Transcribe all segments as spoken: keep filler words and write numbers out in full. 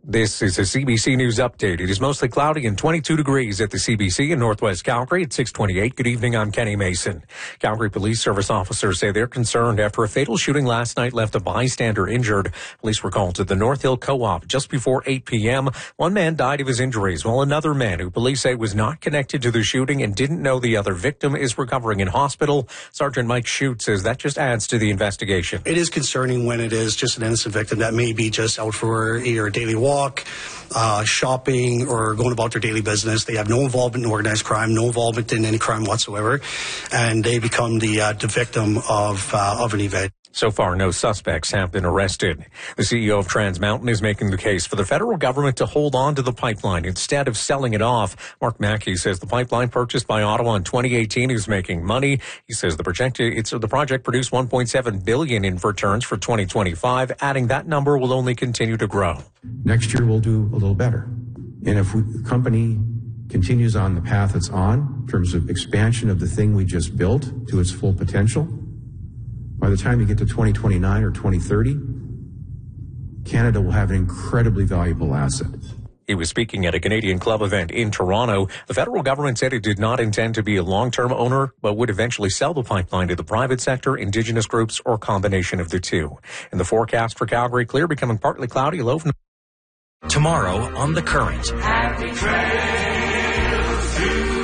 This is a C B C News update. It is mostly cloudy and twenty-two degrees at the C B C in Northwest Calgary at six twenty-eight. Good evening, I'm Kenny Mason. Calgary Police Service officers say they're concerned after a fatal shooting last night left a bystander injured. Police were called to the North Hill Co-op just before eight p.m. One man died of his injuries, while another man, who police say was not connected to the shooting and didn't know the other victim, is recovering in hospital. Sergeant Mike Shute says that just adds to the investigation. It is concerning when it is just an innocent victim that may be just out for either a daily walk, Uh, shopping, or going about their daily business. They have no involvement in organized crime, no involvement in any crime whatsoever, and they become the uh, the victim of uh, of an event. So far, no suspects have been arrested. The C E O of Trans Mountain is making the case for the federal government to hold on to the pipeline instead of selling it off. Mark Mackey says the pipeline purchased by Ottawa in twenty eighteen is making money. He says the project, it's, the project produced one point seven billion dollars in returns for twenty twenty-five, adding that number will only continue to grow. Next year, we'll do a little better. And if we, the company continues on the path it's on in terms of expansion of the thing we just built to its full potential, by the time you get to twenty twenty-nine or twenty thirty, Canada will have an incredibly valuable asset. He was speaking at a Canadian Club event in Toronto. The federal government said it did not intend to be a long-term owner, but would eventually sell the pipeline to the private sector, Indigenous groups, or combination of the two. And the forecast for Calgary, clear, becoming partly cloudy, low. Tomorrow on The Current. Happy trails to you.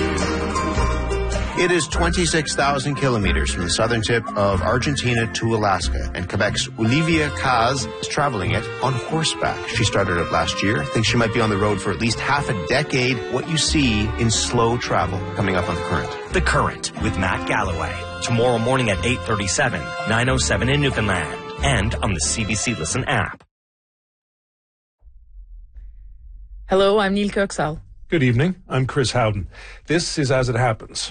It is twenty-six thousand kilometers from the southern tip of Argentina to Alaska, and Quebec's Olivia Caz is traveling it on horseback. She started it last year, thinks she might be on the road for at least half a decade. What you see in slow travel, coming up on The Current. The Current with Matt Galloway. Tomorrow morning at eight thirty-seven, nine oh seven in Newfoundland, and on the C B C Listen app. Hello, I'm Neil Kirksall. Good evening. I'm Chris Howden. This is As It Happens.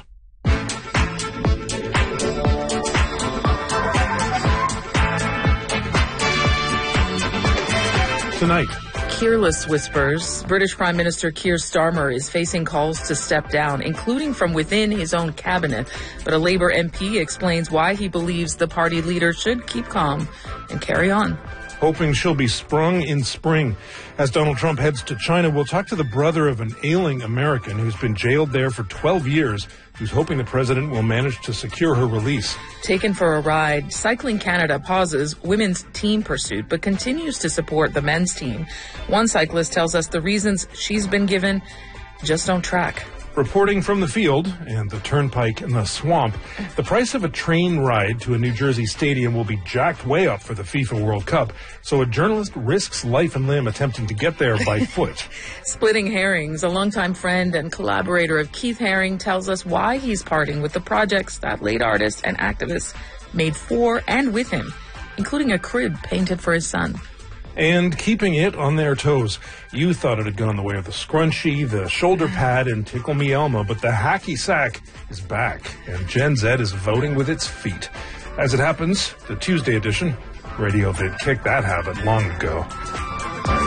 Tonight, Keirless whispers. British Prime Minister Keir Starmer is facing calls to step down, including from within his own cabinet. But a Labour M P explains why he believes the party leader should keep calm and carry on. Hoping she'll be sprung in spring. As Donald Trump heads to China, we'll talk to the brother of an ailing American who's been jailed there for twelve years, who's hoping the president will manage to secure her release. Taken for a ride, Cycling Canada pauses women's team pursuit but continues to support the men's team. One cyclist tells us the reasons she's been given just don't track. Reporting from the field and the turnpike in the swamp, the price of a train ride to a New Jersey stadium will be jacked way up for the FIFA World Cup, so a journalist risks life and limb attempting to get there by foot. Splitting Herrings, a longtime friend and collaborator of Keith Haring, tells us why he's parting with the projects that late artist and activist made for and with him, including a crib painted for his son. And keeping it on their toes. You thought it had gone the way of the scrunchie, the shoulder pad, and Tickle Me Elmo, but the hacky sack is back, and Gen Z is voting with its feet. As it happens, the Tuesday edition, radio that kicked that habit long ago.